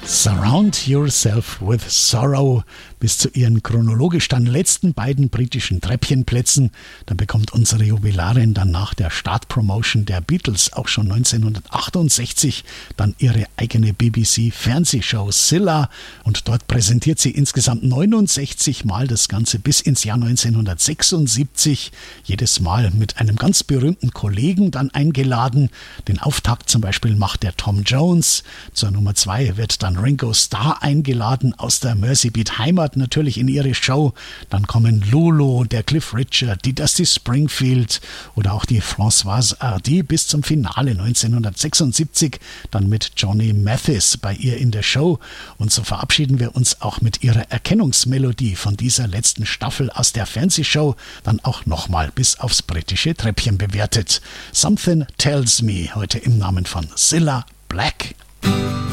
Surround Yourself with Sorrow bis zu ihren chronologisch dann letzten beiden britischen Treppchenplätzen. Da bekommt unsere Jubilarin dann nach der Startpromotion der Beatles auch schon 1968 dann ihre eigene BBC-Fernsehshow Cilla und dort präsentiert sie insgesamt 69 Mal das Ganze bis ins Jahr 1976, jedes Mal mit einem ganz berühmten Kollegen dann eingeladen. Den Auftakt zum Beispiel macht der Tom Jones, zur Nummer 2 wird dann Ringo Starr eingeladen aus der Mersey Beat Heimat natürlich in ihre Show. Dann kommen Lulu, der Cliff Richard, die Dusty Springfield oder auch die Françoise Hardy bis zum Finale 1976 dann mit Johnny Mathis bei ihr in der Show. Und so verabschieden wir uns auch mit ihrer Erkennungsmelodie von dieser letzten Staffel aus der Fernsehshow dann auch nochmal bis aufs britische Treppchen bewertet. Something Tells Me heute im Namen von Cilla Black